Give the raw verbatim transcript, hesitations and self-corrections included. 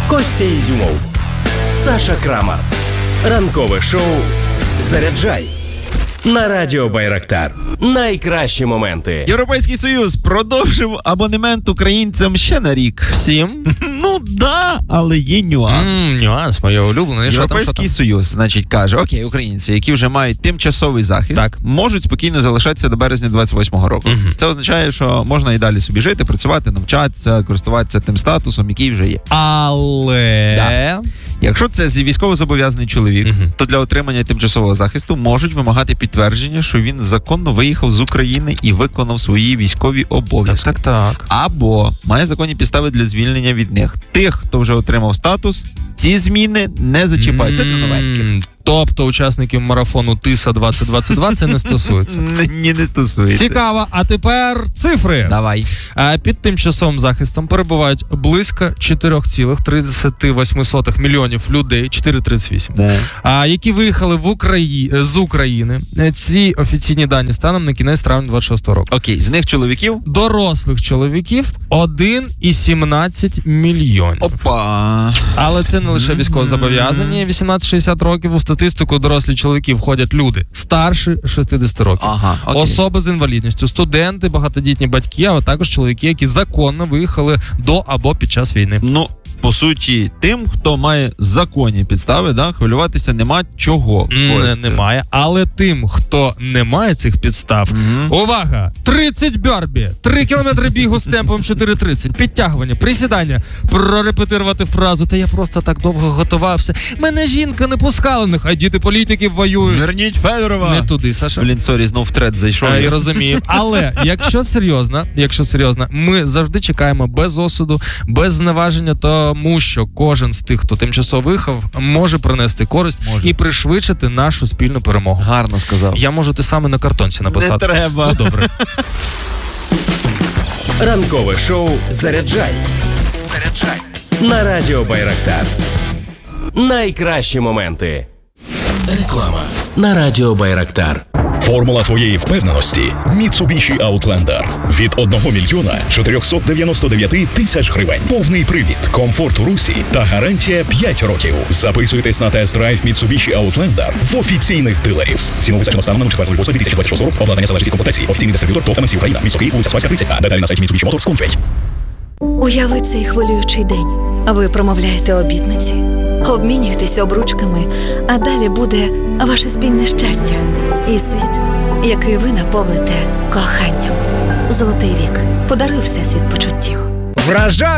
Костя Ізюмов, Саша Крамар. Ранкове шоу «Заряджай» на Радіо Байрактар. Найкращі моменти. Європейський Союз продовжив абонемент українцям ще на рік. Всім? Ну да, але є нюанс. Mm, нюанс, моє улюблене. Європейський Союз, значить, каже, окей, українці, які вже мають тимчасовий захист, так, можуть спокійно залишатися до березня двадцять восьмого року. Mm-hmm. Це означає, що можна і далі собі жити, працювати, навчатися, користуватися тим статусом, який вже є. Але... Да. Якщо це військовозобов'язаний чоловік, mm-hmm. то для отримання тимчасового захисту можуть вимагати підтвердження, що він законно виїхав з України і виконав свої військові обов'язки. Так, так, так. Або має законні підстави для звільнення від них. Тих, хто вже отримав статус, ці зміни не зачіпають. Це для новеньких. Тобто учасників марафону ТИСА двадцять двадцять два це не стосується? Ні, не стосується. Цікаво. А тепер цифри. Давай. Під тимчасовим захистом перебувають близько чотири цілих тридцять вісім мільйонів людей, чотири тридцять вісім, а, які виїхали в Украї... з України. Ці офіційні дані станом на кінець травня двадцять шостого року. Окей, з них чоловіків? Дорослих чоловіків один цілих сімнадцять мільйонів. Опа. Але це не лише військовозобов'язані вісімнадцять шістдесят років. У статистику дорослі чоловіки входять люди старші шістдесят років. Ага, особи з інвалідністю, студенти, багатодітні батьки, а також чоловіки, які законно виїхали до або під час війни. Ну, по суті, тим, хто має законні підстави, да, хвилюватися нема чого. Не, немає. Але тим, хто не має цих підстав, mm-hmm. увага! тридцять бьорбі, три кілометри бігу з темпом чотири тридцять, підтягування, присідання, прорепетирувати фразу «Та я просто так довго готувався, мене жінка не пускала, нехай діти політиків воюють». Верніть Федорова. Не туди, Саша. Блін, сорі, знов в тред зайшов. Я розумію. Але якщо серйозно, якщо серйозно, ми завжди чекаємо без осуду, без зневаження, тому що кожен з тих, хто тимчасово виїхав, може принести користь може. І пришвидшити нашу спільну перемогу. Гарно сказав. Я можу те саме на картонці написати. Не треба. Ну, добре. Ранкове шоу «Заряджай». Заряджай на Радіо Байрактар. Найкращі моменти. Реклама на Радіо Байрактар. Формула твоєї впевненості – Mitsubishi Outlander. Від одного мільйона чотирьсот дев'яносто дев'ять тисяч гривень. Повний привід, комфорт у русі та гарантія п'ять років. Записуйтесь на тест-драйв Mitsubishi Outlander в офіційних дилерів. Ціну визначено станом на четвертого лютого дві тисячі двадцять шостого року. Обладнання залежить від комплектації. Офіційний дистриб'ютор ТОВ ем ем сі Україна. Місто Київ, вулиця Спаська, тридцять. А деталі на сайті Mitsubishi Motors точка com. Уяви цей хвилюючий день. А ви промовляєте обітниці. Обмінюєтесь обручками, а далі буде ваше спільне щастя. І світ, який ви наповните коханням. Золотий вік. Подаруй всесвіт почуттів. Вражай!